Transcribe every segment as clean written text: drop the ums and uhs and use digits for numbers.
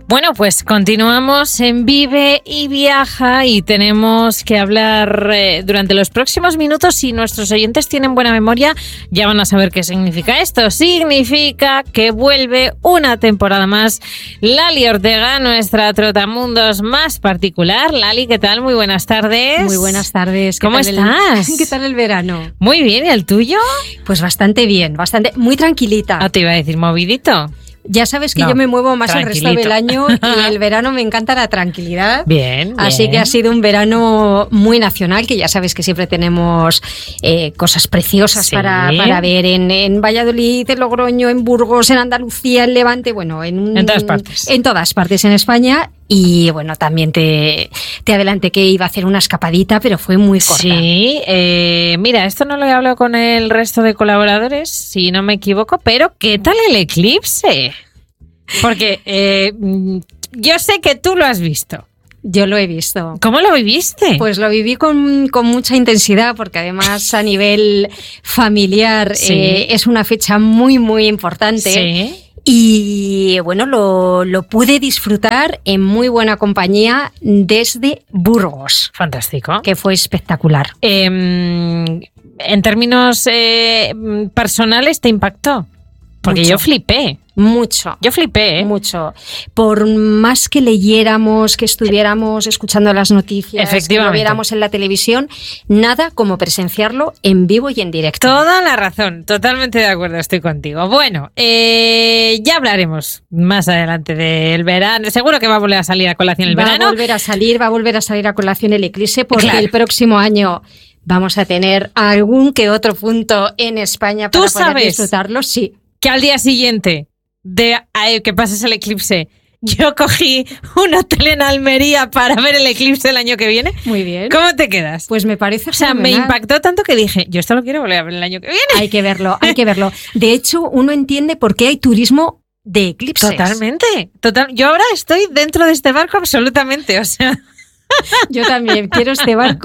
Bueno, pues continuamos en Vive y Viaja y tenemos que hablar durante los próximos minutos. Si nuestros oyentes tienen buena memoria, ya van a saber qué significa esto. Significa que vuelve una temporada más Lali Ortega, nuestra trotamundos más particular. Lali, ¿qué tal? Muy buenas tardes. Muy buenas tardes. ¿Cómo estás? ¿Qué tal el verano? Muy bien, ¿y el tuyo? Pues bastante bien, muy tranquilita. Ah, te iba a decir movidito. Ya sabes que No, yo me muevo más el resto tranquilito. del año y el verano me encanta la tranquilidad. Bien, Así bien. que ha sido un verano muy nacional, que ya sabes que siempre tenemos cosas preciosas Sí. para ver en Valladolid, en Logroño, en Burgos, en Andalucía, en Levante, bueno, en todas partes. En todas partes en España. Y bueno, también te adelanté que iba a hacer una escapadita, pero fue muy corta. Sí, mira, esto no lo he hablado con el resto de colaboradores, si no me equivoco, pero ¿qué tal el eclipse? Porque yo sé que tú lo has visto. Yo lo he visto. ¿Cómo lo viviste? Pues lo viví con mucha intensidad, porque además a nivel familiar Sí. es una fecha muy, muy importante. Sí. Y bueno, lo pude disfrutar en muy buena compañía desde Burgos, Fantástico. que fue espectacular. En términos personales, ¿te impactó? Porque Mucho. yo flipé. Mucho. Yo flipé, ¿eh? Mucho. Por más que leyéramos, que estuviéramos escuchando las noticias, que lo Efectivamente. viéramos en la televisión, nada como presenciarlo en vivo y en directo. Toda la razón, totalmente de acuerdo, estoy contigo. Bueno, ya hablaremos más adelante del verano. Seguro que va a volver a salir a colación el verano. Va a volver a salir a colación el eclipse, porque Claro. el próximo año vamos a tener algún que otro punto en España ¿Tú para poder sabes? disfrutarlo. Sí. Que al día siguiente de que pases el eclipse, yo cogí un hotel en Almería para ver el eclipse el año que viene. Muy bien. ¿Cómo te quedas? Pues me parece O sea, me fenomenal. impactó tanto que dije, yo esto lo quiero volver a ver el año que viene. Hay que verlo, hay que verlo. De hecho, uno entiende por qué hay turismo de eclipses. Totalmente. Yo ahora estoy dentro de este barco absolutamente, o sea... Yo también quiero este barco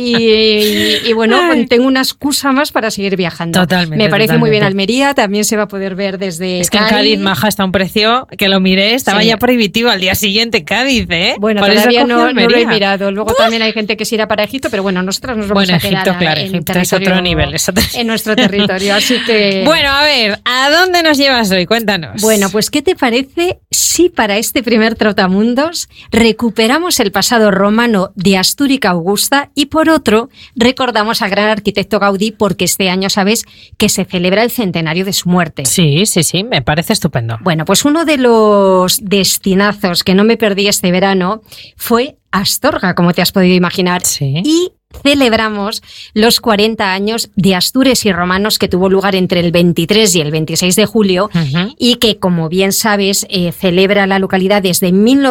y bueno, Ay. tengo una excusa más para seguir viajando. Totalmente, Me parece muy bien totalmente. Almería, también se va a poder ver desde Es que en Cádiz, Maja, está un precio que lo miré, estaba Sí. ya prohibitivo al día siguiente en Cádiz, ¿eh? Bueno, Por eso todavía cogí no lo he Almería. mirado. Luego también hay gente que se irá para Egipto, pero bueno, nosotros nos vamos Bueno, a quedar Egipto, claro, en Egipto es territorio- otro nivel. Es otro... en nuestro territorio, así que... Bueno, a ver, ¿a dónde nos llevas hoy? Cuéntanos. Bueno, pues ¿qué te parece si para este primer Trotamundos recuperamos el pasado romano de Astúrica Augusta y por otro recordamos al gran arquitecto Gaudí, porque este año sabes que se celebra el centenario de su muerte? Sí, me parece estupendo. Bueno, pues uno de los destinazos que no me perdí este verano fue Astorga, como te has podido imaginar. Sí. Y celebramos los 40 años de Astures y Romanos, que tuvo lugar entre el 23 y el 26 de julio Ujú. y que, como bien sabes, celebra la localidad desde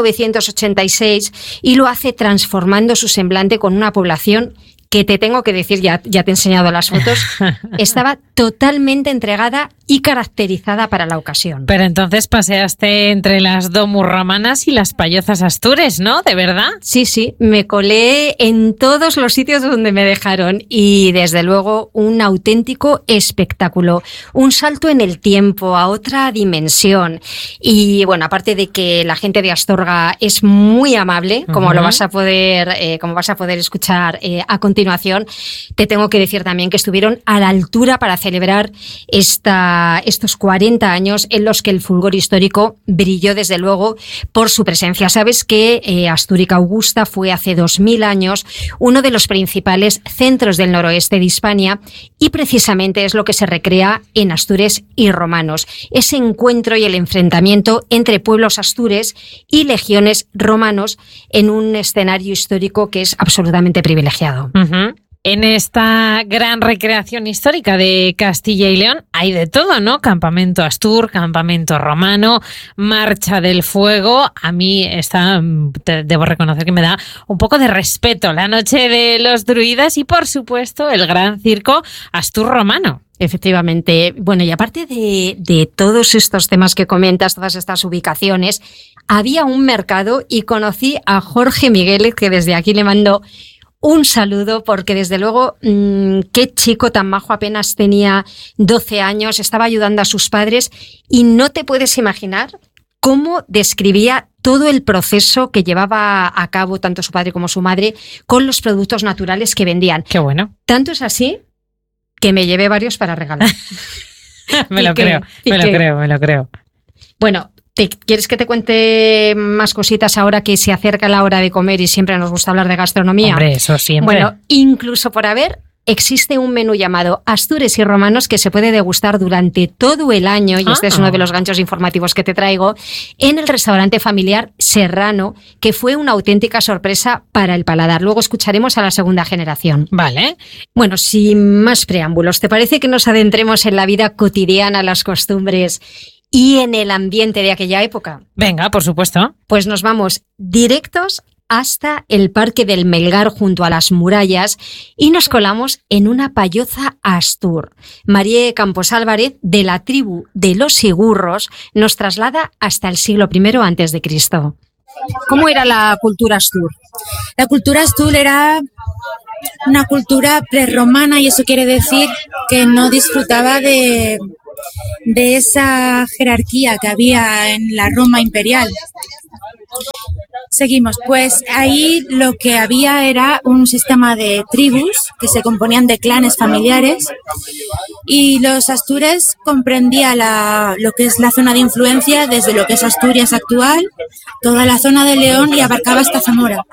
1986 y lo hace transformando su semblante con una población que te tengo que decir, ya te he enseñado las fotos, estaba totalmente entregada y caracterizada para la ocasión. Pero entonces paseaste entre las domus romanas y las payozas astures, ¿no? ¿De verdad? Sí, me colé en todos los sitios donde me dejaron y desde luego un auténtico espectáculo, un salto en el tiempo a otra dimensión. Y bueno, aparte de que la gente de Astorga es muy amable, como Ujú. lo vas a poder, escuchar a continuación, te tengo que decir también que estuvieron a la altura para celebrar estos 40 años en los que el fulgor histórico brilló desde luego por su presencia. Sabes que Astúrica Augusta fue hace 2000 años uno de los principales centros del noroeste de Hispania y precisamente es lo que se recrea en Astures y romanos. Ese encuentro y el enfrentamiento entre pueblos astures y legiones romanos en un escenario histórico que es absolutamente privilegiado. Ujú. En esta gran recreación histórica de Castilla y León hay de todo, ¿no? Campamento Astur, campamento romano, Marcha del Fuego. A mí debo reconocer que me da un poco de respeto. La Noche de los Druidas y, por supuesto, el gran circo Astur romano. Efectivamente. Bueno, y aparte de todos estos temas que comentas, todas estas ubicaciones, había un mercado y conocí a Jorge Migueles, que desde aquí le mando un saludo, porque desde luego, qué chico tan majo, apenas tenía 12 años, estaba ayudando a sus padres y no te puedes imaginar cómo describía todo el proceso que llevaba a cabo tanto su padre como su madre con los productos naturales que vendían. Qué bueno. Tanto es así que me llevé varios para regalar. me lo creo. Bueno, ¿quieres que te cuente más cositas ahora que se acerca la hora de comer y siempre nos gusta hablar de gastronomía? Hombre, eso siempre. Bueno, incluso por haber... Existe un menú llamado Astures y Romanos que se puede degustar durante todo el año, y este es uno de los ganchos informativos que te traigo, en el restaurante familiar Serrano, que fue una auténtica sorpresa para el paladar. Luego escucharemos a la segunda generación. Vale. Bueno, sin más preámbulos, ¿te parece que nos adentremos en la vida cotidiana, las costumbres y en el ambiente de aquella época? Venga, por supuesto. Pues nos vamos directos hasta el Parque del Melgar junto a las murallas y nos colamos en una payoza astur. María Campos Álvarez, de la tribu de los Sigurros, nos traslada hasta el siglo I a.C. ¿Cómo era la cultura astur? La cultura astur era una cultura prerromana, y eso quiere decir que no disfrutaba de esa jerarquía que había en la Roma imperial. Seguimos, pues ahí lo que había era un sistema de tribus que se componían de clanes familiares, y los astures comprendía lo que es la zona de influencia desde lo que es Asturias actual, toda la zona de León, y abarcaba hasta Zamora.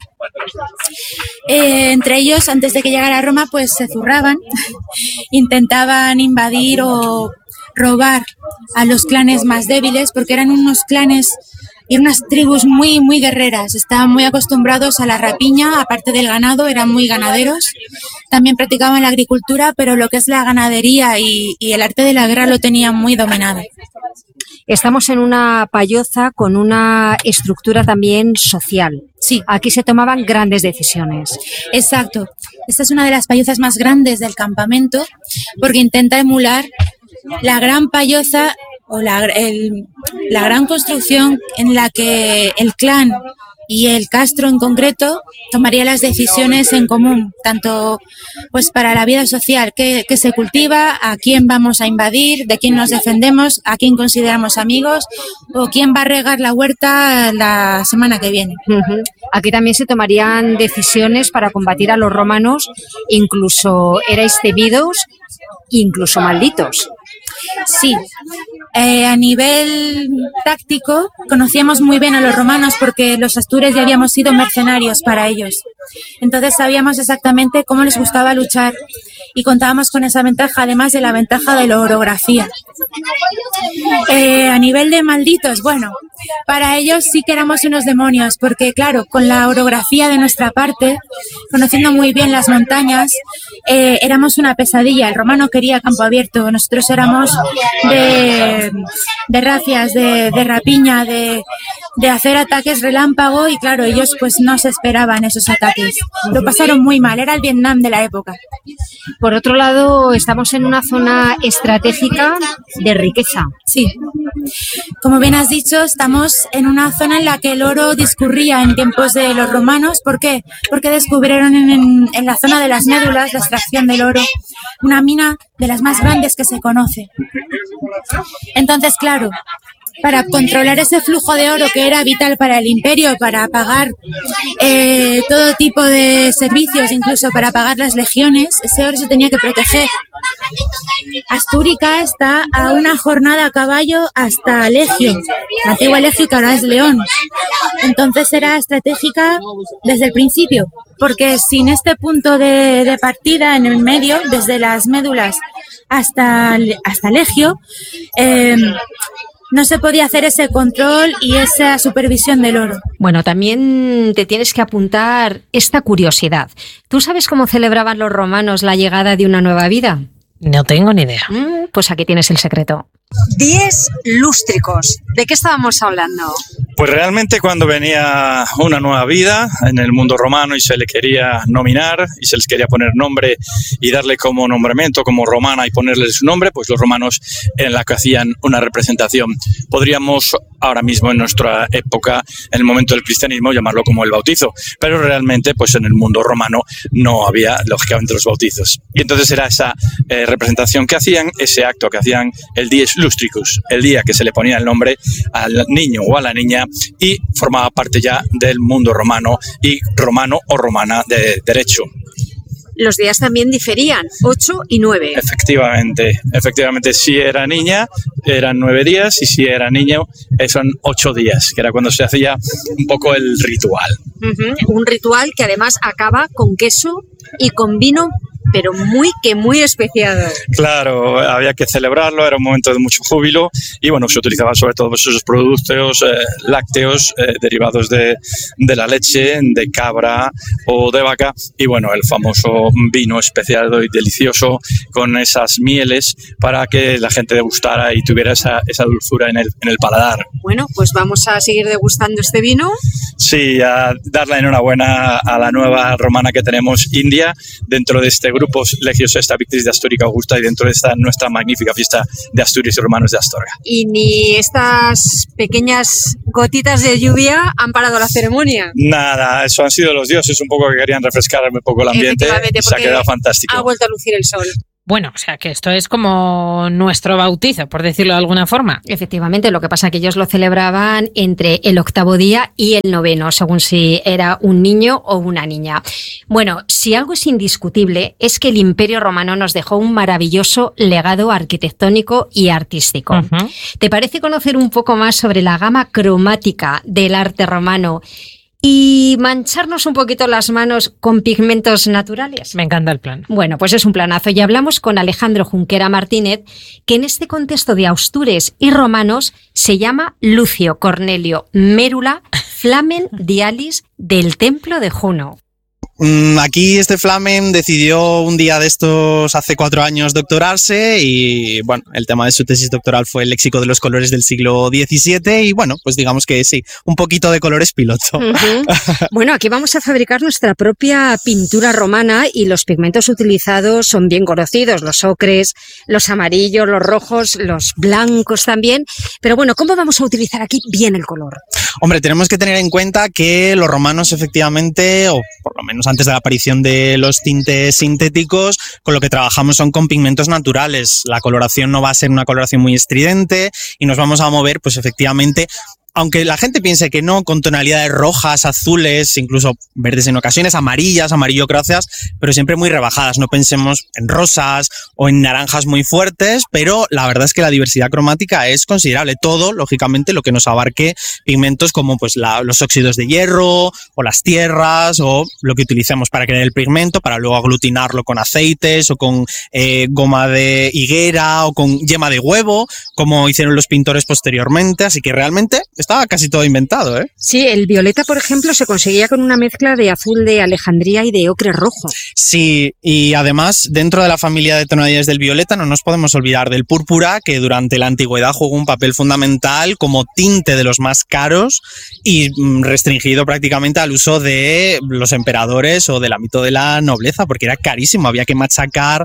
Entre ellos, antes de que llegara a Roma, pues se zurraban, intentaban invadir o robar a los clanes más débiles, porque eran unos clanes y unas tribus muy, muy guerreras. Estaban muy acostumbrados a la rapiña, aparte del ganado, eran muy ganaderos. También practicaban la agricultura, pero lo que es la ganadería y el arte de la guerra lo tenían muy dominado. Estamos en una payoza con una estructura también social. Sí. Aquí se tomaban grandes decisiones. Exacto. Esta es una de las payozas más grandes del campamento, porque intenta emular la gran payoza o la gran construcción en la que el clan y el castro en concreto tomaría las decisiones en común, tanto pues para la vida social, qué se cultiva, a quién vamos a invadir, de quién nos defendemos, a quién consideramos amigos o quién va a regar la huerta la semana que viene. Uh-huh. Aquí también se tomarían decisiones para combatir a los romanos, incluso erais temidos, incluso malditos. Sí, a nivel táctico conocíamos muy bien a los romanos porque los astures ya habíamos sido mercenarios para ellos. Entonces sabíamos exactamente cómo les gustaba luchar y contábamos con esa ventaja, además de la ventaja de la orografía. A nivel de malditos, bueno, para ellos sí que éramos unos demonios, porque claro, con la orografía de nuestra parte, conociendo muy bien las montañas, éramos una pesadilla. El romano quería campo abierto, nosotros éramos de racias, de rapiña, de hacer ataques relámpago, y claro, ellos pues no se esperaban esos ataques. Lo pasaron muy mal, era el Vietnam de la época. Por otro lado, estamos en una zona estratégica de riqueza. Sí. Como bien has dicho, estamos en una zona en la que el oro discurría en tiempos de los romanos. ¿Por qué? Porque descubrieron en la zona de las médulas la extracción del oro, una mina de las más grandes que se conoce. Entonces, claro, para controlar ese flujo de oro que era vital para el imperio, para pagar todo tipo de servicios, incluso para pagar las legiones, ese oro se tenía que proteger. Astúrica está a una jornada a caballo hasta Legio, la antigua Legio, que ahora es León. Entonces era estratégica desde el principio, porque sin este punto de partida en el medio, desde las médulas hasta Legio, no se podía hacer ese control y esa supervisión del oro. Bueno, también te tienes que apuntar esta curiosidad. ¿Tú sabes cómo celebraban los romanos la llegada de una nueva vida? No tengo ni idea. Pues aquí tienes el secreto. 10 lústricos. ¿De qué estábamos hablando? Pues realmente cuando venía una nueva vida en el mundo romano y se le quería nominar y se les quería poner nombre y darle como nombramiento como romana y ponerle su nombre, pues los romanos en la que hacían una representación. Podríamos ahora mismo en nuestra época, en el momento del cristianismo, llamarlo como el bautizo. Pero realmente, pues en el mundo romano no había, lógicamente, los bautizos. Y entonces era esa representación que hacían, ese acto que hacían el dies lustricus, el día que se le ponía el nombre al niño o a la niña, y formaba parte ya del mundo romano y romano o romana de derecho. Los días también diferían, 8 y 9. Efectivamente, si era niña eran 9 días y si era niño son 8 días, que era cuando se hacía un poco el ritual. Un ritual que además acaba con queso y con vino, pero muy especiado. Claro, había que celebrarlo, era un momento de mucho júbilo y bueno, se utilizaban sobre todo esos productos lácteos derivados de la leche, de cabra o de vaca, y bueno, el famoso vino especiado y delicioso con esas mieles para que la gente degustara y tuviera esa dulzura en el paladar. Bueno, pues vamos a seguir degustando este vino. Sí, a dar la enhorabuena a la nueva romana que tenemos, India, dentro de este grupo Legio Sexta Victrix de Astúrica Augusta y dentro de esta nuestra magnífica fiesta de Asturias y Romanos de Astorga. Y ni estas pequeñas gotitas de lluvia han parado la ceremonia. Nada, eso han sido los dioses un poco que querían refrescar un poco el ambiente y se ha quedado fantástico. Ha vuelto a lucir el sol. Bueno, o sea que esto es como nuestro bautizo, por decirlo de alguna forma. Efectivamente, lo que pasa es que ellos lo celebraban entre el 8º día y el 9º, según si era un niño o una niña. Bueno, si algo es indiscutible es que el Imperio Romano nos dejó un maravilloso legado arquitectónico y artístico. ¿Te parece conocer un poco más sobre la gama cromática del arte romano y mancharnos un poquito las manos con pigmentos naturales? Me encanta el plan. Bueno, pues es un planazo. Y hablamos con Alejandro Junquera Martínez, que en este contexto de Astures y romanos se llama Lucio Cornelio Mérula Flamen Dialis del Templo de Juno. Aquí este Flamen decidió un día de estos hace 4 años doctorarse y bueno, el tema de su tesis doctoral fue el léxico de los colores del siglo XVII y bueno, pues digamos que sí, un poquito de colores piloto. Bueno, aquí vamos a fabricar nuestra propia pintura romana y los pigmentos utilizados son bien conocidos, los ocres, los amarillos, los rojos, los blancos también, pero bueno, ¿cómo vamos a utilizar aquí bien el color? Hombre, tenemos que tener en cuenta que los romanos efectivamente, o por lo menos antes de la aparición de los tintes sintéticos, con lo que trabajamos son con pigmentos naturales. La coloración no va a ser una coloración muy estridente y nos vamos a mover, pues efectivamente, aunque la gente piense que no, con tonalidades rojas, azules, incluso verdes en ocasiones, amarillas, amarillo-ocráceas, pero siempre muy rebajadas. No pensemos en rosas o en naranjas muy fuertes, pero la verdad es que la diversidad cromática es considerable. Todo, lógicamente, lo que nos abarque pigmentos como pues los óxidos de hierro o las tierras o lo que utilicemos para crear el pigmento, para luego aglutinarlo con aceites o con goma de higuera o con yema de huevo, como hicieron los pintores posteriormente. Así que realmente estaba casi todo inventado, ¿eh? Sí, el violeta, por ejemplo, se conseguía con una mezcla de azul de Alejandría y de ocre rojo. Sí, y además, dentro de la familia de tonalidades del violeta no nos podemos olvidar del púrpura, que durante la antigüedad jugó un papel fundamental como tinte de los más caros y restringido prácticamente al uso de los emperadores o del ámbito de la nobleza, porque era carísimo, había que machacar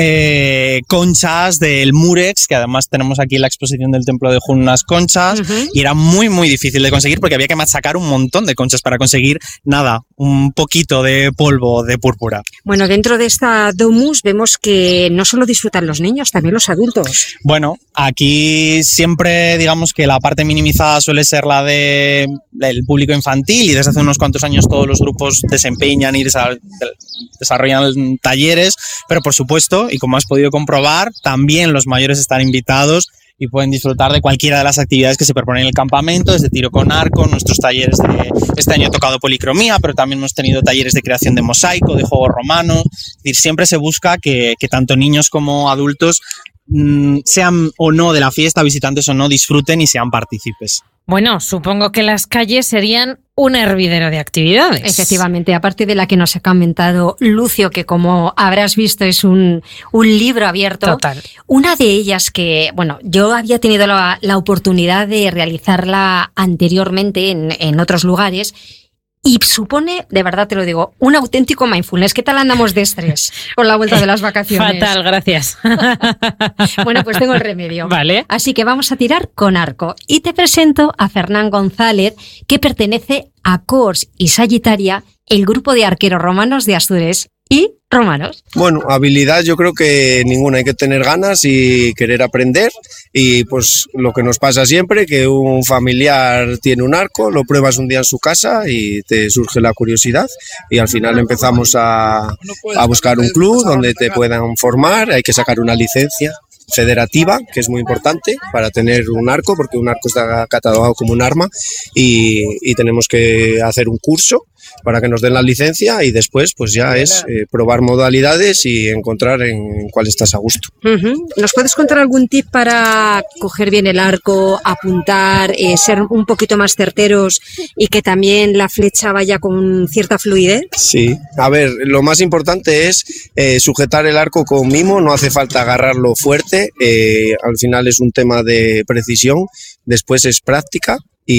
conchas del Murex, que además tenemos aquí en la exposición del Templo de Juno unas conchas, y era muy difícil de conseguir porque había que machacar un montón de conchas para conseguir nada, un poquito de polvo de púrpura. Bueno, dentro de esta domus vemos que no solo disfrutan los niños, también los adultos. Bueno, aquí siempre digamos que la parte minimizada suele ser la del público infantil y desde hace unos cuantos años todos los grupos desempeñan y desarrollan talleres, pero por supuesto, y como has podido comprobar, también los mayores están invitados y pueden disfrutar de cualquiera de las actividades que se proponen en el campamento, desde tiro con arco, nuestros talleres este año he tocado policromía, pero también hemos tenido talleres de creación de mosaico, de juego romano. Es decir, siempre se busca que tanto niños como adultos, sean o no de la fiesta, visitantes o no, disfruten y sean partícipes. Bueno, supongo que las calles serían un hervidero de actividades. Efectivamente, aparte de la que nos ha comentado Lucio, que como habrás visto es un libro abierto. Total. Una de ellas que, bueno, yo había tenido la oportunidad de realizarla anteriormente en otros lugares Y supone, de verdad te lo digo, un auténtico mindfulness. ¿Qué tal andamos de estrés con la vuelta de las vacaciones? Fatal, gracias. Bueno, pues tengo el remedio. Vale. Así que vamos a tirar con arco. Y te presento a Fernán González, que pertenece a Cors y Sagittaria, el grupo de arqueros romanos de Astures y romanos. Bueno, habilidad yo creo que ninguna, hay que tener ganas y querer aprender, y pues lo que nos pasa siempre, que un familiar tiene un arco, lo pruebas un día en su casa y te surge la curiosidad, y al final empezamos a buscar un club donde te puedan formar. Hay que sacar una licencia federativa, que es muy importante para tener un arco, porque un arco está catalogado como un arma, y tenemos que hacer un curso para que nos den la licencia, y después pues ya es probar modalidades y encontrar en cuál estás a gusto. ¿Nos puedes contar algún tip para coger bien el arco, apuntar, ser un poquito más certeros y que también la flecha vaya con cierta fluidez? Sí, a ver, lo más importante es sujetar el arco con mimo, no hace falta agarrarlo fuerte, al final es un tema de precisión, después es práctica.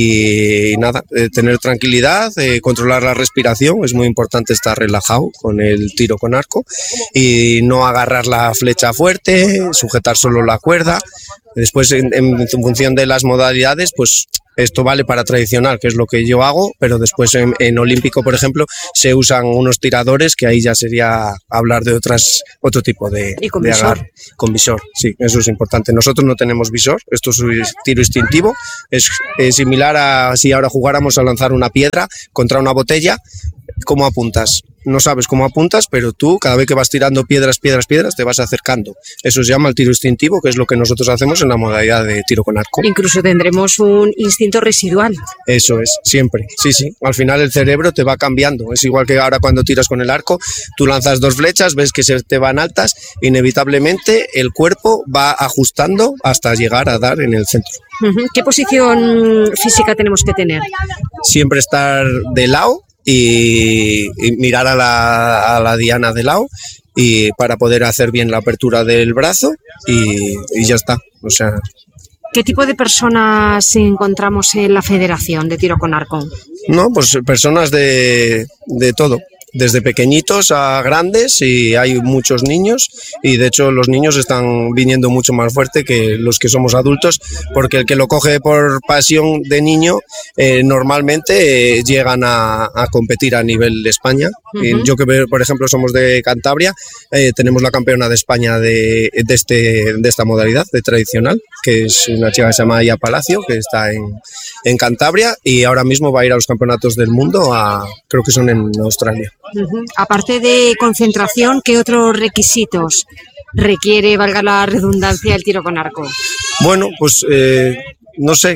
Y nada, tener tranquilidad, controlar la respiración, es muy importante estar relajado con el tiro con arco y no agarrar la flecha fuerte, sujetar solo la cuerda. Después, en función de las modalidades, pues esto vale para tradicional, que es lo que yo hago, pero después en olímpico, por ejemplo, se usan unos tiradores, que ahí ya sería hablar de otro tipo de agarre. Con visor, sí, eso es importante. Nosotros no tenemos visor, esto es un tiro instintivo, es similar a si ahora jugáramos a lanzar una piedra contra una botella. ¿Cómo apuntas? No sabes cómo apuntas, pero tú cada vez que vas tirando piedras, te vas acercando. Eso se llama el tiro instintivo, que es lo que nosotros hacemos en la modalidad de tiro con arco. Incluso tendremos un instinto residual. Eso es, siempre. Sí. Al final el cerebro te va cambiando. Es igual que ahora cuando tiras con el arco, tú lanzas 2 flechas, ves que se te van altas, inevitablemente el cuerpo va ajustando hasta llegar a dar en el centro. ¿Qué posición física tenemos que tener? Siempre estar de lado y mirar a la diana de lado, y para poder hacer bien la apertura del brazo, y ya está. O sea, ¿qué tipo de personas encontramos en la Federación de Tiro con Arco? No, pues personas de todo, desde pequeñitos a grandes, y hay muchos niños, y de hecho los niños están viniendo mucho más fuerte que los que somos adultos, porque el que lo coge por pasión de niño normalmente llegan a competir a nivel de España. Yo que, por ejemplo, somos de Cantabria, tenemos la campeona de España de esta modalidad de tradicional, que es una chica que se llama Aya Palacio, que está en Cantabria, y ahora mismo va a ir a los campeonatos del mundo, creo que son en Australia. Aparte de concentración, ¿qué otros requisitos requiere, valga la redundancia, el tiro con arco? Bueno, pues no sé,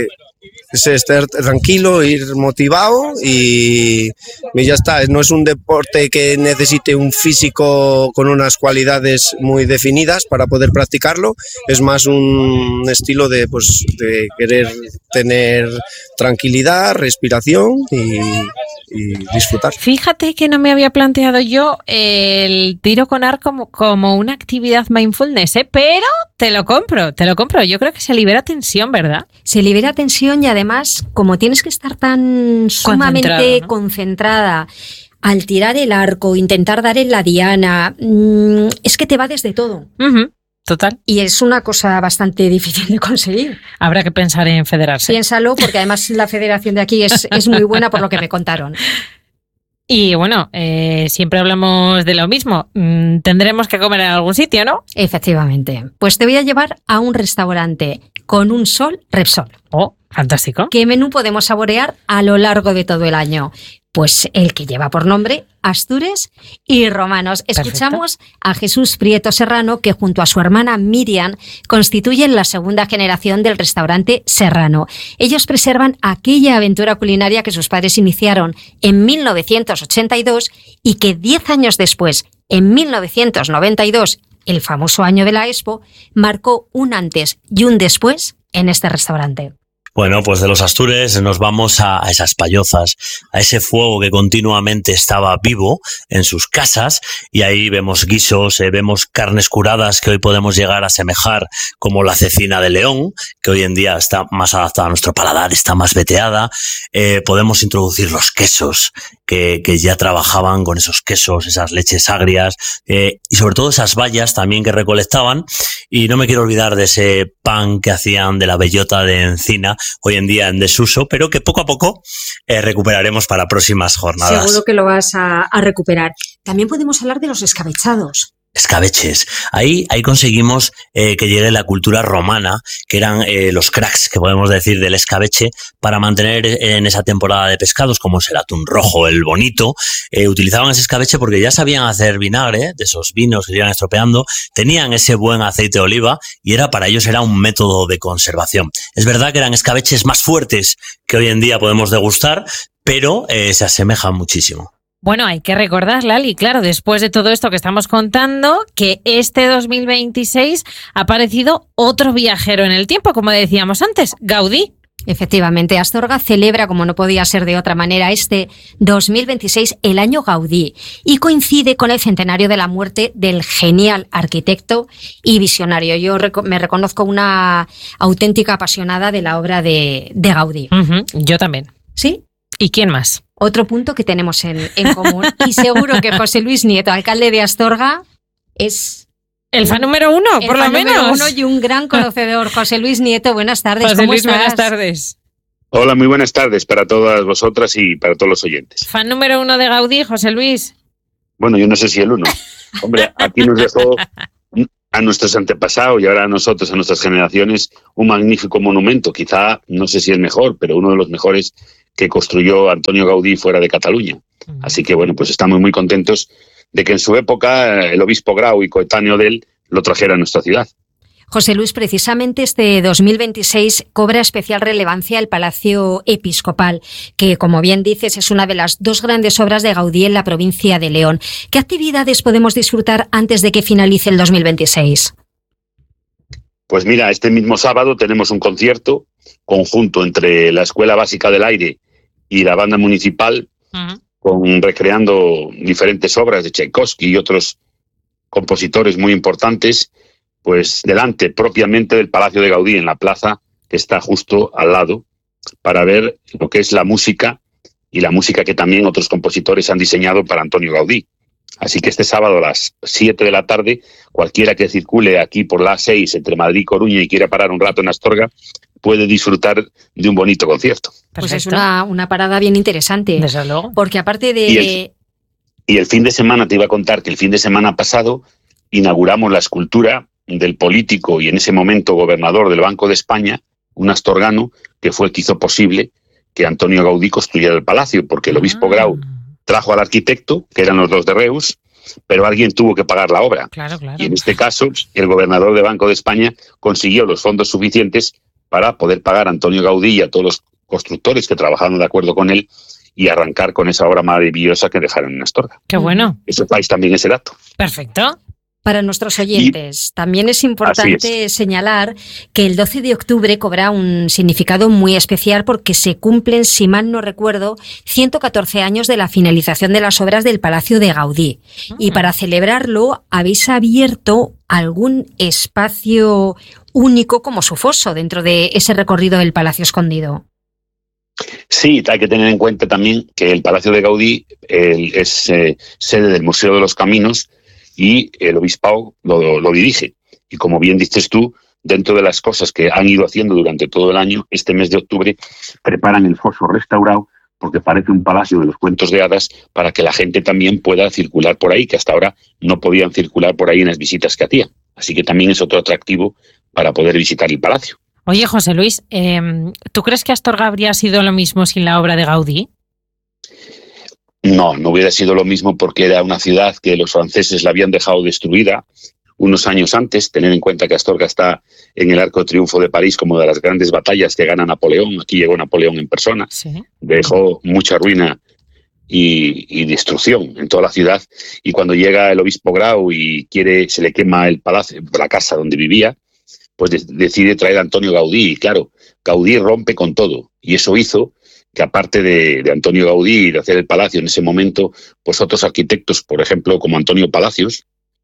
es estar tranquilo, ir motivado y ya está. No es un deporte que necesite un físico con unas cualidades muy definidas para poder practicarlo, es más un estilo de querer tener tranquilidad, respiración y disfrutar. Fíjate que no me había planteado yo el tiro con arco como una actividad mindfulness, pero te lo compro. Yo creo que se libera tensión, ¿verdad? Se libera tensión, y además, como tienes que estar tan sumamente concentrada al tirar el arco, intentar dar en la diana, es que te va desde todo. Total. Y es una cosa bastante difícil de conseguir. Habrá que pensar en federarse. Piénsalo, porque además la federación de aquí es muy buena, por lo que me contaron. Y bueno, siempre hablamos de lo mismo. Tendremos que comer en algún sitio, ¿no? Efectivamente. Pues te voy a llevar a un restaurante con un sol Repsol. Oh, fantástico. ¿Qué menú podemos saborear a lo largo de todo el año? Pues el que lleva por nombre Astures y Romanos. Escuchamos a Jesús Prieto Serrano, que junto a su hermana Miriam constituyen la segunda generación del restaurante Serrano. Ellos preservan aquella aventura culinaria que sus padres iniciaron en 1982 y que 10 años después, en 1992, el famoso año de la Expo, marcó un antes y un después en este restaurante. Bueno, pues de los Astures nos vamos a esas payozas, a ese fuego que continuamente estaba vivo en sus casas, y ahí vemos guisos, vemos carnes curadas que hoy podemos llegar a asemejar como la cecina de León, que hoy en día está más adaptada a nuestro paladar, está más veteada. Podemos introducir los quesos, que ya trabajaban con esos quesos, esas leches agrias, y sobre todo esas bayas también que recolectaban. Y no me quiero olvidar de ese pan que hacían de la bellota de encina, hoy en día en desuso, pero que poco a poco recuperaremos para próximas jornadas. Seguro que lo vas a recuperar. También podemos hablar de los escabechados. Escabeches. Ahí conseguimos que llegue la cultura romana, que eran los cracks, que podemos decir, del escabeche, para mantener en esa temporada de pescados, como es el atún rojo, el bonito. Utilizaban ese escabeche porque ya sabían hacer vinagre, de esos vinos que se iban estropeando, tenían ese buen aceite de oliva y para ellos era un método de conservación. Es verdad que eran escabeches más fuertes que hoy en día podemos degustar, pero se asemejan muchísimo. Bueno, hay que recordar, Lali, claro, después de todo esto que estamos contando, que este 2026 ha aparecido otro viajero en el tiempo, como decíamos antes, Gaudí. Efectivamente, Astorga celebra, como no podía ser de otra manera, este 2026 el año Gaudí, y coincide con el centenario de la muerte del genial arquitecto y visionario. Yo me reconozco una auténtica apasionada de la obra de Gaudí. Yo también. ¿Sí? ¿Y quién más? Otro punto que tenemos en común, y seguro que José Luis Nieto, alcalde de Astorga, es... El fan número uno, por lo menos. Número uno y un gran conocedor. José Luis Nieto, buenas tardes. José Luis, buenas tardes. Hola, muy buenas tardes para todas vosotras y para todos los oyentes. Fan número uno de Gaudí, José Luis. Bueno, yo no sé si el uno. Hombre, aquí nos dejó a nuestros antepasados y ahora a nosotros, a nuestras generaciones, un magnífico monumento. Quizá, no sé si el mejor, pero uno de los mejores que construyó Antonio Gaudí fuera de Cataluña. Así que, bueno, pues estamos muy contentos de que en su época el obispo Grau y coetáneo de él lo trajera a nuestra ciudad. José Luis, precisamente este 2026 cobra especial relevancia el Palacio Episcopal, que, como bien dices, es una de las dos grandes obras de Gaudí en la provincia de León. ¿Qué actividades podemos disfrutar antes de que finalice el 2026? Pues mira, este mismo sábado tenemos un concierto conjunto entre la Escuela Básica del Aire y la Banda Municipal, recreando diferentes obras de Tchaikovsky y otros compositores muy importantes, pues delante propiamente del Palacio de Gaudí, en la plaza que está justo al lado, para ver lo que es la música y la música que también otros compositores han diseñado para Antonio Gaudí. Así que este sábado a las 7 de la tarde, cualquiera que circule aquí por la A6 entre Madrid y Coruña y quiera parar un rato en Astorga, puede disfrutar de un bonito concierto. Pues es una parada bien interesante. Desde luego. Porque aparte de... Y el fin de semana, te iba a contar que el fin de semana pasado inauguramos la escultura del político y en ese momento gobernador del Banco de España, un astorgano, que fue el que hizo posible que Antonio Gaudí construyera el palacio, porque el obispo Grau trajo al arquitecto, que eran los dos de Reus, pero alguien tuvo que pagar la obra. Claro. Y en este caso, el gobernador del Banco de España consiguió los fondos suficientes para poder pagar a Antonio Gaudí y a todos los constructores que trabajaron de acuerdo con él y arrancar con esa obra maravillosa que dejaron en Astorga. Qué bueno. Eso país también ese dato. Perfecto. Para nuestros oyentes, también es importante señalar que el 12 de octubre cobra un significado muy especial porque se cumplen, si mal no recuerdo, 114 años de la finalización de las obras del Palacio de Gaudí. Y para celebrarlo, habéis abierto algún espacio único como su foso dentro de ese recorrido del Palacio Escondido. Sí, hay que tener en cuenta también que el Palacio de Gaudí es sede del Museo de los Caminos y el obispado lo dirige. Y como bien dices tú, dentro de las cosas que han ido haciendo durante todo el año, este mes de octubre preparan el foso restaurado porque parece un palacio de los cuentos de hadas para que la gente también pueda circular por ahí, que hasta ahora no podían circular por ahí en las visitas que hacían. Así que también es otro atractivo para poder visitar el palacio. Oye, José Luis, ¿tú crees que Astorga habría sido lo mismo sin la obra de Gaudí? No hubiera sido lo mismo porque era una ciudad que los franceses la habían dejado destruida unos años antes. Tener en cuenta que Astorga está en el Arco de Triunfo de París como de las grandes batallas que gana Napoleón. Aquí llegó Napoleón en persona. Sí. Dejó mucha ruina y destrucción en toda la ciudad. Y cuando llega el obispo Grau y se le quema el palacio, la casa donde vivía, pues decide traer a Antonio Gaudí. Y claro, Gaudí rompe con todo, y eso hizo que, aparte de Antonio Gaudí y de hacer el palacio en ese momento, pues otros arquitectos, por ejemplo, como Antonio Palacios,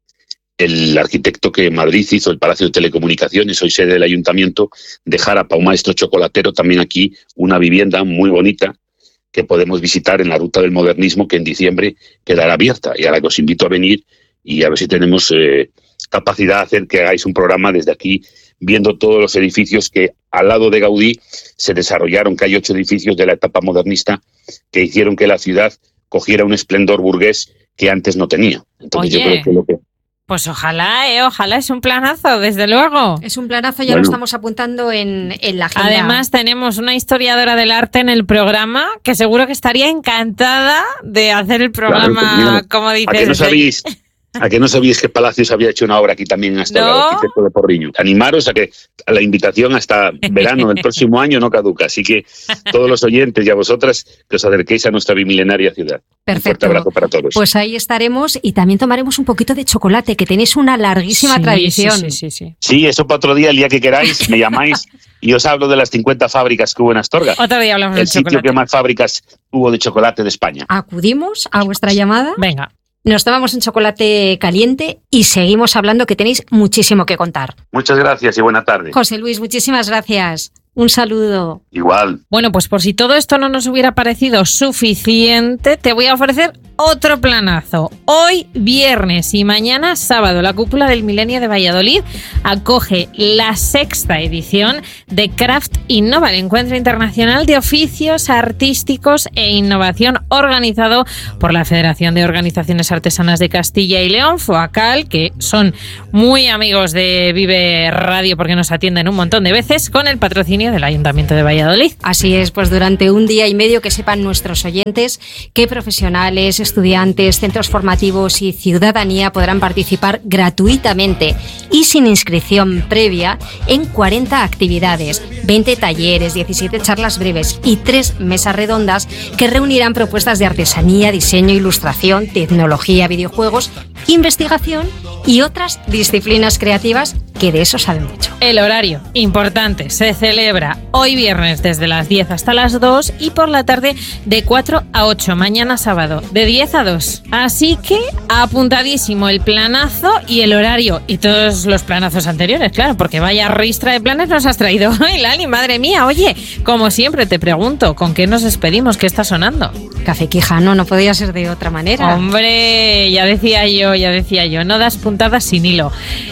el arquitecto que en Madrid hizo el Palacio de Telecomunicaciones, hoy sede del Ayuntamiento, dejara para un maestro chocolatero también aquí una vivienda muy bonita que podemos visitar en la Ruta del Modernismo, que en diciembre quedará abierta, y a la que os invito a venir y a ver si tenemos capacidad de hacer que hagáis un programa desde aquí, viendo todos los edificios que al lado de Gaudí se desarrollaron, que hay 8 edificios de la etapa modernista que hicieron que la ciudad cogiera un esplendor burgués que antes no tenía. Entonces yo creo que lo que... Pues ojalá, es un planazo, desde luego. Es un planazo, ya lo estamos apuntando en la agenda. Además, tenemos una historiadora del arte en el programa que seguro que estaría encantada de hacer el programa, claro, como dices. ¿A que no sabíais que Palacios había hecho una obra aquí también hasta el arquitecto de Porriño? Animaros a que la invitación hasta verano del próximo año no caduca. Así que todos los oyentes y a vosotras que os acerquéis a nuestra bimilenaria ciudad. Perfecto. Un fuerte abrazo para todos. Pues ahí estaremos y también tomaremos un poquito de chocolate, que tenéis una larguísima tradición. Sí, eso para otro día, el día que queráis, me llamáis y os hablo de las 50 fábricas que hubo en Astorga. Otro día hablamos del chocolate. El sitio que más fábricas hubo de chocolate de España. Acudimos a vuestra llamada. Venga. Nos tomamos un chocolate caliente y seguimos hablando, que tenéis muchísimo que contar. Muchas gracias y buena tarde. José Luis, muchísimas gracias. Un saludo. Igual. Bueno, pues por si todo esto no nos hubiera parecido suficiente, te voy a ofrecer otro planazo. Hoy viernes y mañana sábado, la Cúpula del Milenio de Valladolid acoge la 6ª edición de Craft Innova, el encuentro internacional de oficios artísticos e innovación, organizado por la Federación de Organizaciones Artesanas de Castilla y León, FOACAL, que son muy amigos de Vive Radio porque nos atienden un montón de veces, con el patrocinio del Ayuntamiento de Valladolid. Así es, pues durante un día y medio, que sepan nuestros oyentes que profesionales, estudiantes, centros formativos y ciudadanía podrán participar gratuitamente y sin inscripción previa en 40 actividades, 20 talleres, 17 charlas breves y 3 mesas redondas que reunirán propuestas de artesanía, diseño, ilustración, tecnología, videojuegos, investigación y otras disciplinas creativas que de eso saben mucho. El horario, importante, se celebra hoy viernes desde las 10 hasta las 2 y por la tarde de 4 a 8, mañana sábado de 10 a 2. Así que apuntadísimo el planazo y el horario y todos los planazos anteriores, claro, porque vaya ristra de planes nos has traído hoy, Lali, madre mía. Oye, como siempre te pregunto, ¿con qué nos despedimos? ¿Qué está sonando? Café Quijano, no podía ser de otra manera. Hombre, ya decía yo, no das puntadas sin hilo.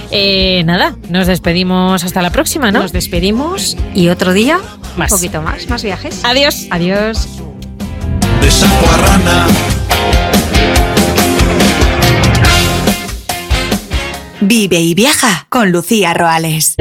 Nada, nos despedimos hasta la próxima, ¿no? Nos despedimos y otro día más. Un poquito más viajes. Adiós. Adiós. De sapo a rana. Vive y viaja con Lucía Roales.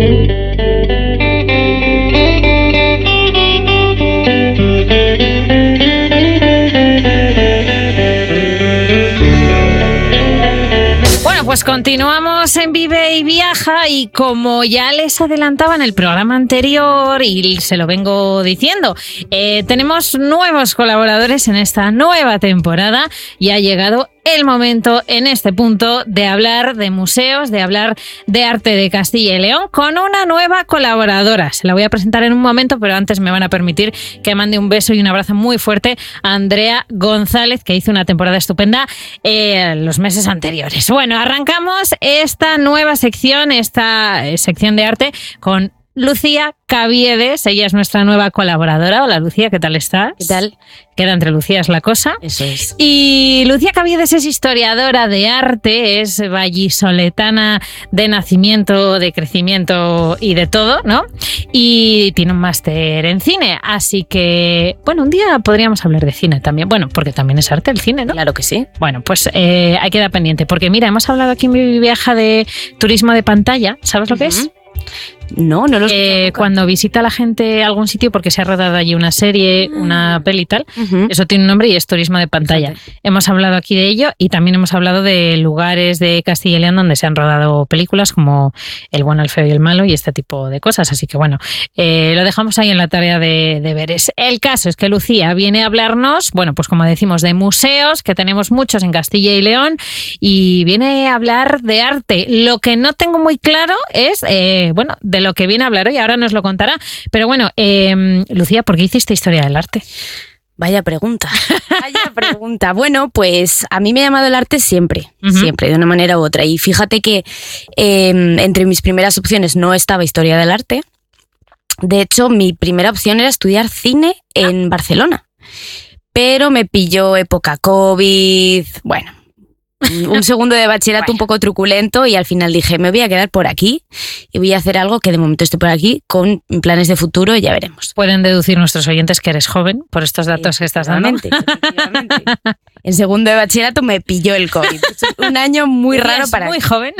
Pues continuamos en Vive y Viaja y como ya les adelantaba en el programa anterior y se lo vengo diciendo, tenemos nuevos colaboradores en esta nueva temporada y ha llegado el momento en este punto de hablar de museos, de hablar de arte de Castilla y León con una nueva colaboradora. Se la voy a presentar en un momento, pero antes me van a permitir que mande un beso y un abrazo muy fuerte a Andrea González, que hizo una temporada estupenda los meses anteriores. Bueno, arrancamos esta nueva sección, esta sección de arte con Lucía Caviedes. Ella es nuestra nueva colaboradora. Hola Lucía, ¿qué tal estás? ¿Qué tal? Queda entre Lucías la cosa. Eso es. Y Lucía Caviedes es historiadora de arte, es vallisoletana de nacimiento, de crecimiento y de todo, ¿no? Y tiene un máster en cine, así que, bueno, un día podríamos hablar de cine también. Bueno, porque también es arte el cine, ¿no? Claro que sí. Bueno, pues hay que dar pendiente, porque mira, hemos hablado aquí en Mi Viaja de turismo de pantalla. ¿Sabes lo que es? No lo sé. Cuando visita la gente algún sitio porque se ha rodado allí una serie, una peli y tal, eso tiene un nombre y es turismo de pantalla. Hemos hablado aquí de ello y también hemos hablado de lugares de Castilla y León donde se han rodado películas como El bueno, el feo y el malo y este tipo de cosas. Así que bueno, lo dejamos ahí en la tarea de veres. El caso es que Lucía viene a hablarnos, bueno, pues como decimos, de museos, que tenemos muchos en Castilla y León, y viene a hablar de arte. Lo que no tengo muy claro es, bueno, de de lo que viene a hablar hoy, ahora nos lo contará. Pero bueno, Lucía, ¿por qué hiciste Historia del Arte? Vaya pregunta. Bueno, pues a mí me ha llamado el arte siempre, de una manera u otra. Y fíjate que entre mis primeras opciones no estaba Historia del Arte. De hecho, mi primera opción era estudiar cine en Barcelona. Pero me pilló época COVID, bueno, un segundo de bachillerato un poco truculento y al final dije, me voy a quedar por aquí y voy a hacer algo que de momento estoy por aquí con planes de futuro y ya veremos. Pueden deducir nuestros oyentes que eres joven por estos datos que estás dando. Efectivamente. En segundo de bachillerato me pilló el COVID. Es un año muy raro para mí. Muy joven.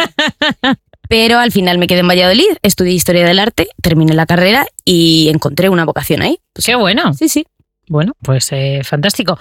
Pero al final me quedé en Valladolid, estudié Historia del Arte, terminé la carrera y encontré una vocación ahí. Pues, ¡qué bueno! Sí. Bueno, pues fantástico.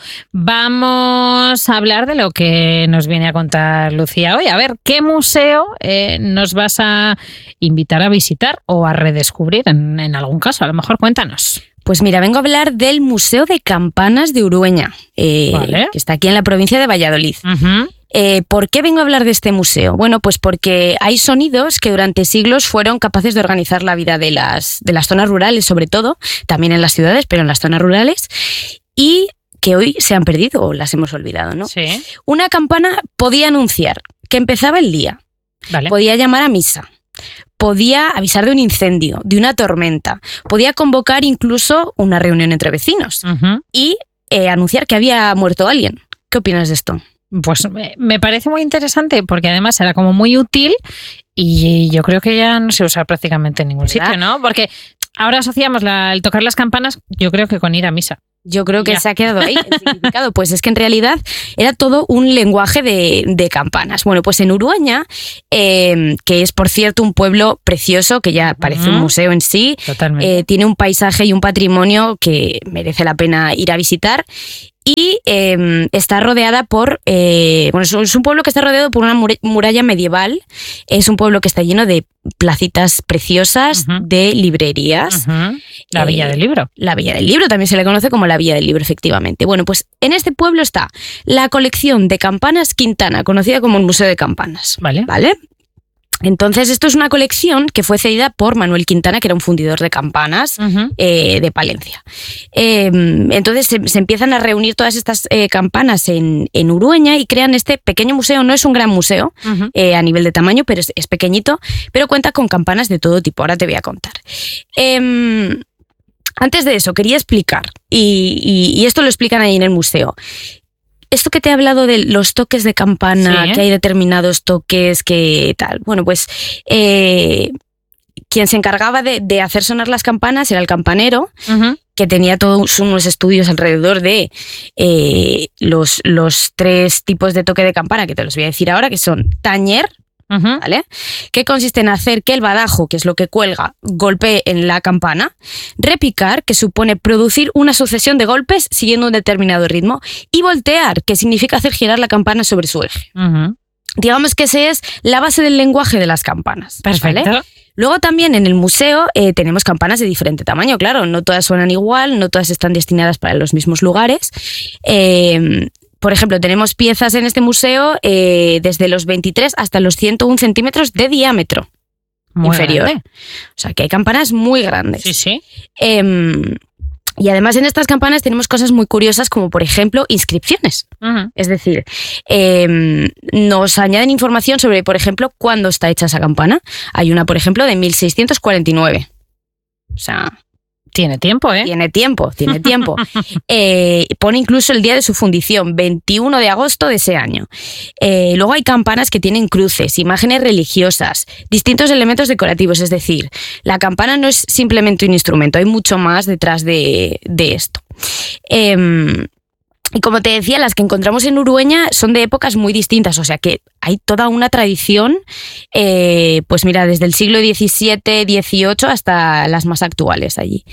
Vamos a hablar de lo que nos viene a contar Lucía hoy. A ver, ¿qué museo nos vas a invitar a visitar o a redescubrir en algún caso? A lo mejor cuéntanos. Pues mira, vengo a hablar del Museo de Campanas de Urueña, que está aquí en la provincia de Valladolid. ¿Por qué vengo a hablar de este museo? Bueno, pues porque hay sonidos que durante siglos fueron capaces de organizar la vida de las zonas rurales, sobre todo, también en las ciudades, pero en las zonas rurales, y que hoy se han perdido o las hemos olvidado, ¿no? Sí. Una campana podía anunciar que empezaba el día, podía llamar a misa, podía avisar de un incendio, de una tormenta, podía convocar incluso una reunión entre vecinos y anunciar que había muerto alguien. ¿Qué opinas de esto? Pues me parece muy interesante porque además era como muy útil y yo creo que ya no se usa prácticamente en ningún sitio, ¿no? Porque ahora asociamos el tocar las campanas, yo creo que con ir a misa. Yo creo que se ha quedado ahí el significado. Pues es que en realidad era todo un lenguaje de campanas. Bueno, pues en Urueña, que es por cierto un pueblo precioso, que ya parece un museo en sí, tiene un paisaje y un patrimonio que merece la pena ir a visitar. Y está rodeada por... bueno, es un pueblo que está rodeado por una muralla medieval. Es un pueblo que está lleno de placitas preciosas, de librerías. La Villa del Libro. La Villa del Libro, también se le conoce como la Villa del Libro, efectivamente. Bueno, pues en este pueblo está la colección de campanas Quintana, conocida como el Museo de Campanas. ¿Vale? Entonces, esto es una colección que fue cedida por Manuel Quintana, que era un fundidor de campanas de Palencia. Entonces, se empiezan a reunir todas estas campanas en Urueña y crean este pequeño museo. No es un gran museo a nivel de tamaño, pero es pequeñito, pero cuenta con campanas de todo tipo. Ahora te voy a contar. Antes de eso, quería explicar, y esto lo explican ahí en el museo. Esto que te he hablado de los toques de campana, que hay determinados toques que tal. Bueno, pues quien se encargaba de hacer sonar las campanas era el campanero, que tenía todos unos estudios alrededor de los tres tipos de toque de campana, que te los voy a decir ahora, que son tañer, ¿vale? Que consiste en hacer que el badajo, que es lo que cuelga, golpee en la campana; repicar, que supone producir una sucesión de golpes siguiendo un determinado ritmo; y voltear, que significa hacer girar la campana sobre su eje. Digamos que esa es la base del lenguaje de las campanas. Perfecto. ¿Vale? Luego también en el museo tenemos campanas de diferente tamaño, claro, no todas suenan igual, no todas están destinadas para los mismos lugares. Por ejemplo, tenemos piezas en este museo desde los 23 hasta los 101 centímetros de diámetro inferior. Grande. O sea, que hay campanas muy grandes. Sí. Y además en estas campanas tenemos cosas muy curiosas como, por ejemplo, inscripciones. Es decir, nos añaden información sobre, por ejemplo, cuándo está hecha esa campana. Hay una, por ejemplo, de 1649. O sea... Tiene tiempo, ¿eh? Tiene tiempo. Pone incluso el día de su fundición, 21 de agosto de ese año. Luego hay campanas que tienen cruces, imágenes religiosas, distintos elementos decorativos. Es decir, la campana no es simplemente un instrumento, hay mucho más detrás de esto. Y como te decía, las que encontramos en Urueña son de épocas muy distintas, o sea que hay toda una tradición, pues mira, desde el siglo XVII, XVIII hasta las más actuales allí.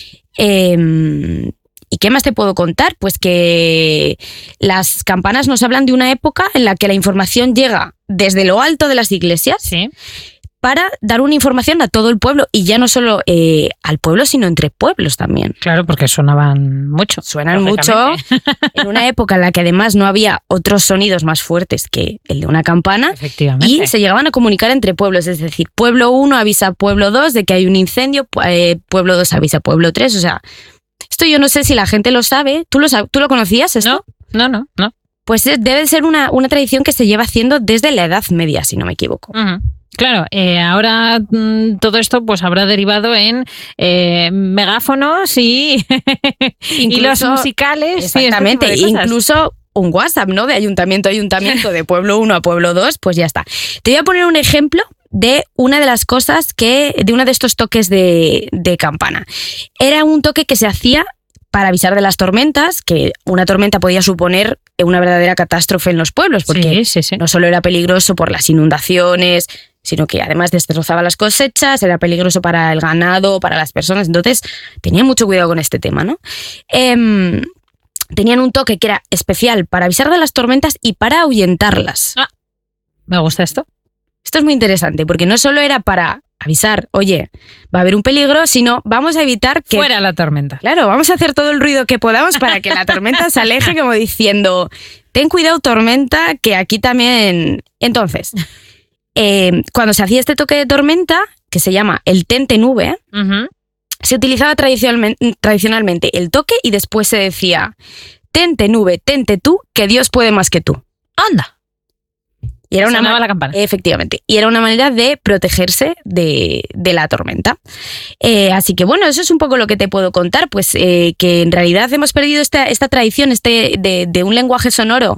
¿Y qué más te puedo contar? Pues que las campanas nos hablan de una época en la que la información llega desde lo alto de las iglesias, para dar una información a todo el pueblo, y ya no solo al pueblo, sino entre pueblos también. Claro, porque sonaban mucho. Suenan mucho en una época en la que además no había otros sonidos más fuertes que el de una campana. Efectivamente. Y se llegaban a comunicar entre pueblos, es decir, pueblo 1 avisa a pueblo 2 de que hay un incendio, pueblo 2 avisa a pueblo 3, o sea, esto yo no sé si la gente lo sabe. ¿Tú lo conocías esto? No. Pues debe ser una tradición que se lleva haciendo desde la Edad Media, si no me equivoco. Uh-huh. Claro, ahora todo esto pues habrá derivado en megáfonos y los musicales. Exactamente, y incluso un WhatsApp, ¿no? De ayuntamiento a ayuntamiento, de pueblo 1 a pueblo 2, pues ya está. Te voy a poner un ejemplo de una de las cosas de uno de estos toques de campana. Era un toque que se hacía para avisar de las tormentas, que una tormenta podía suponer una verdadera catástrofe en los pueblos, porque sí. no solo era peligroso por las inundaciones, sino que además destrozaba las cosechas, era peligroso para el ganado, para las personas. Entonces tenían mucho cuidado con este tema, ¿no? Tenían un toque que era especial para avisar de las tormentas y para ahuyentarlas. Me gusta esto. Esto es muy interesante, porque no solo era para avisar, oye, va a haber un peligro, sino vamos a evitar que... Fuera la tormenta. Claro, vamos a hacer todo el ruido que podamos para que la tormenta se aleje, como diciendo, ten cuidado tormenta, que aquí también... Entonces, cuando se hacía este toque de tormenta, que se llama el tente nube, se utilizaba tradicionalmente el toque y después se decía, tente nube, tente tú, que Dios puede más que tú. ¡Anda! Y era sonaba la campana. Efectivamente. Y era una manera de protegerse de la tormenta. Así que bueno, eso es un poco lo que te puedo contar. Pues que en realidad hemos perdido esta tradición de un lenguaje sonoro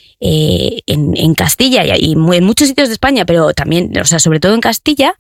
en Castilla y en muchos sitios de España, pero también, o sea, sobre todo en Castilla.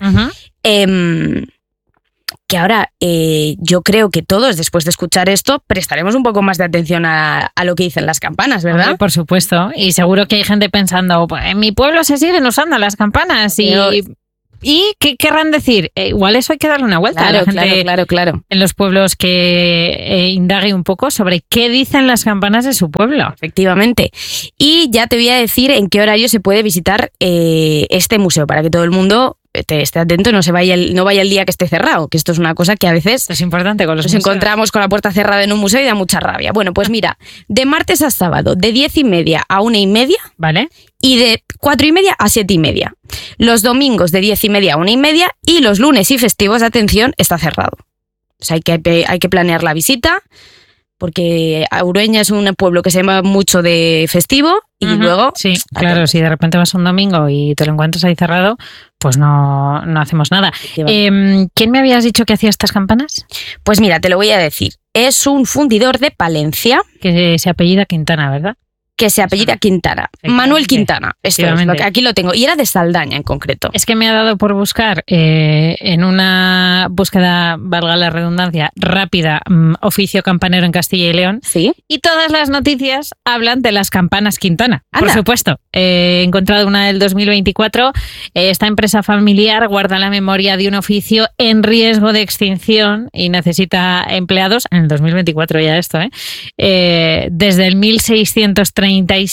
Que ahora yo creo que todos, después de escuchar esto, prestaremos un poco más de atención a lo que dicen las campanas, ¿verdad? Hombre, por supuesto. Y seguro que hay gente pensando, pues, en mi pueblo se siguen usando las campanas. ¿Y qué querrán decir? Igual eso hay que darle una vuelta. Claro, a la gente claro. En los pueblos que indague un poco sobre qué dicen las campanas de su pueblo. Efectivamente. Y ya te voy a decir en qué horario se puede visitar este museo, para que todo el mundo esté atento, no vaya el día que esté cerrado, que esto es una cosa que a veces es importante con los nos museos. Encontramos con la puerta cerrada en un museo y da mucha rabia. Bueno, pues mira, de martes a sábado, de 10:30 a 1:30, ¿vale? Y de 4:30 a 7:30. Los domingos de 10:30 a 1:30 y los lunes y festivos, atención, está cerrado. O sea, hay que planear la visita, porque Urueña es un pueblo que se llama mucho de festivo y luego... Sí, claro, si de repente vas un domingo y te lo encuentras ahí cerrado, pues no hacemos nada. ¿Quién me habías dicho que hacía estas campanas? Pues mira, te lo voy a decir. Es un fundidor de Palencia. Que se apellida Quintana, ¿verdad? Que se apellida Quintana. Manuel Quintana. Esto es lo que aquí lo tengo. Y era de Saldaña en concreto. Es que me ha dado por buscar en una búsqueda, valga la redundancia, rápida, oficio campanero en Castilla y León. Sí. Y todas las noticias hablan de las campanas Quintana. Anda. Por supuesto. He encontrado una del 2024. Esta empresa familiar guarda la memoria de un oficio en riesgo de extinción y necesita empleados. En el 2024 ya esto, desde el 1637.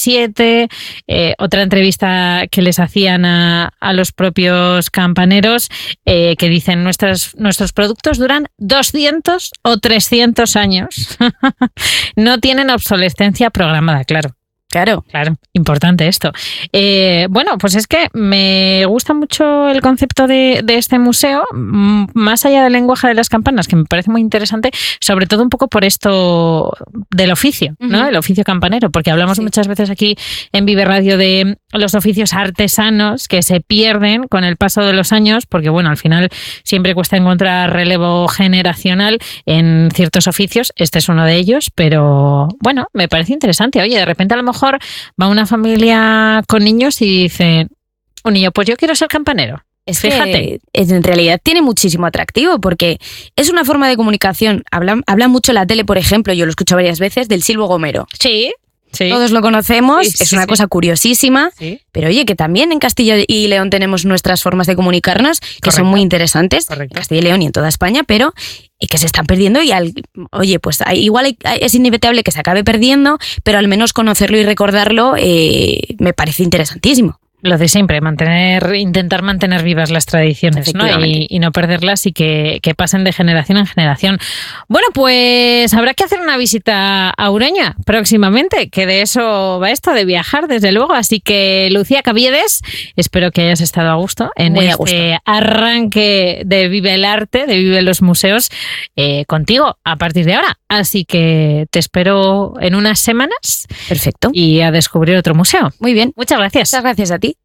Otra entrevista que les hacían a los propios campaneros que dicen nuestros productos duran 200 o 300 años. No tienen obsolescencia programada, claro. Claro, importante esto. Bueno, pues es que me gusta mucho el concepto de este museo, más allá del lenguaje de las campanas, que me parece muy interesante, sobre todo un poco por esto del oficio, ¿no? El oficio campanero, porque hablamos muchas veces aquí en Vive Radio de los oficios artesanos que se pierden con el paso de los años, porque bueno, al final siempre cuesta encontrar relevo generacional en ciertos oficios, este es uno de ellos, pero bueno, me parece interesante. Oye, de repente a lo mejor va una familia con niños y dice, un niño, pues yo quiero ser campanero. Fíjate. En realidad tiene muchísimo atractivo porque es una forma de comunicación. Habla mucho la tele, por ejemplo, yo lo escucho varias veces, del silbo gomero. Sí. Todos lo conocemos, es una cosa curiosísima, pero oye, que también en Castilla y León tenemos nuestras formas de comunicarnos que son muy interesantes, en Castilla y León y en toda España, pero que se están perdiendo y oye, pues igual es inevitable que se acabe perdiendo, pero al menos conocerlo y recordarlo me parece interesantísimo. Lo de siempre, intentar mantener vivas las tradiciones, ¿no? Y no perderlas y que pasen de generación en generación. Bueno, pues habrá que hacer una visita a Ureña próximamente, que de eso va esto, de viajar, desde luego. Así que, Lucía Caviedes, espero que hayas estado a gusto en este arranque de Vive el Arte, de Vive los Museos, contigo a partir de ahora. Así que te espero en unas semanas. Perfecto. Y a descubrir otro museo. Muy bien. Muchas gracias. Muchas gracias a ti.